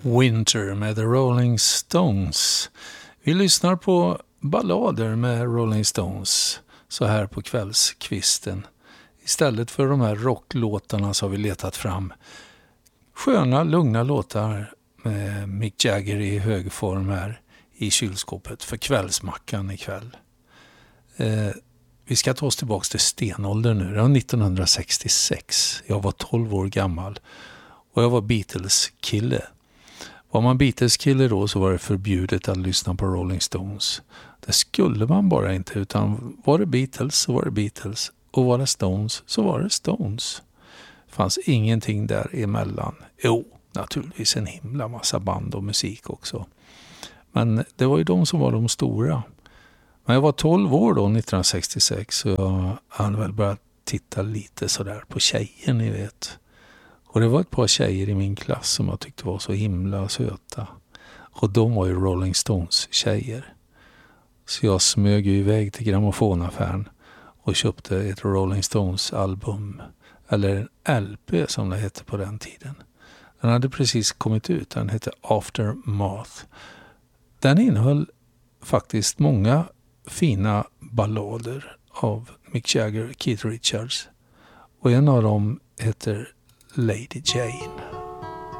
Winter med The Rolling Stones. Vi lyssnar på ballader med Rolling Stones så här på kvällskvisten. Istället för de här rocklåtarna så har vi letat fram sköna, lugna låtar med Mick Jagger i hög form här i kylskåpet för kvällsmackan ikväll. Vi ska ta oss tillbaka till stenåldern nu. Det var 1966. Jag var 12 år gammal och jag var Beatles-kille. Var man Beatles-kille då så var det förbjudet att lyssna på Rolling Stones. Det skulle man bara inte, utan var det Beatles så var det Beatles. Och var det Stones så var det Stones. Fanns ingenting där emellan. Jo, naturligtvis en himla massa band och musik också. Men det var ju de som var de stora. Men jag var 12 år då 1966 så jag hade väl börjat titta lite sådär på tjejer, ni vet. Och det var ett par tjejer i min klass som jag tyckte var så himla söta. Och de var ju Rolling Stones tjejer. Så jag smög ju iväg till grammofonaffären och köpte ett Rolling Stones album. Eller en LP som det hette på den tiden. Den hade precis kommit ut. Den hette Aftermath. Den innehöll faktiskt många fina ballader av Mick Jagger och Keith Richards. Och en av dem heter Lady Jane.